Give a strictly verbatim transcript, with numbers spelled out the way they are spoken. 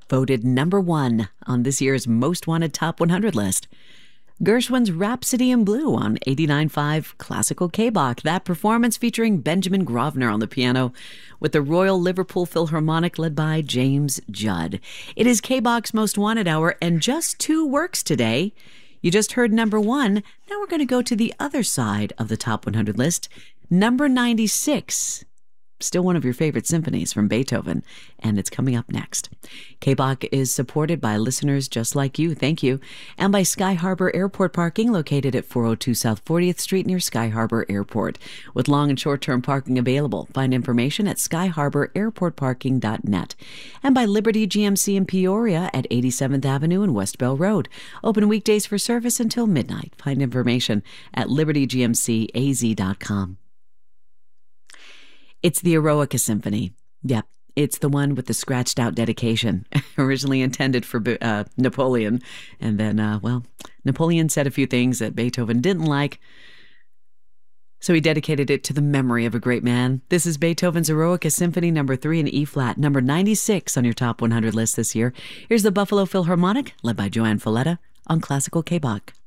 voted number one on this year's Most Wanted Top one hundred list. Gershwin's Rhapsody in Blue on eighty-nine point five Classical K-Bach. That performance featuring Benjamin Grosvenor on the piano with the Royal Liverpool Philharmonic led by James Judd. It is K-Bach's Most Wanted Hour and just two works today. You just heard number one. Now we're going to go to the other side of the Top one hundred list. Number ninety-six. Still one of your favorite symphonies from Beethoven, and it's coming up next. K-Bach is supported by listeners just like you, thank you, and by Sky Harbor Airport Parking, located at four oh two South fortieth Street near Sky Harbor Airport. With long and short-term parking available, find information at sky harbor airport parking dot net. And by Liberty G M C in Peoria at eighty-seventh Avenue and West Bell Road. Open weekdays for service until midnight. Find information at liberty g m c a z dot com. It's the Eroica Symphony. Yep, it's the one with the scratched-out dedication, originally intended for uh, Napoleon. And then, uh, well, Napoleon said a few things that Beethoven didn't like, so he dedicated it to the memory of a great man. This is Beethoven's Eroica Symphony number three in E-flat, number ninety-six on your Top one hundred list this year. Here's the Buffalo Philharmonic, led by Joanne Falletta, on Classical K-Bach.